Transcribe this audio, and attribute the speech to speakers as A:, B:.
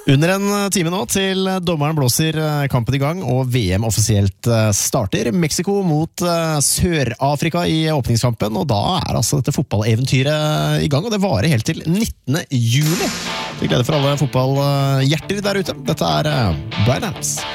A: Under en time nå til dommeren blåser kampen i gang og VM offisielt starter. Mexico mot Sør-Afrika i åpningskampen, og da altså dette fotballeventyret i gang, og det varer helt til 19. juli. Til glede for alle fotballhjerter der ute. Dette Brian Adams.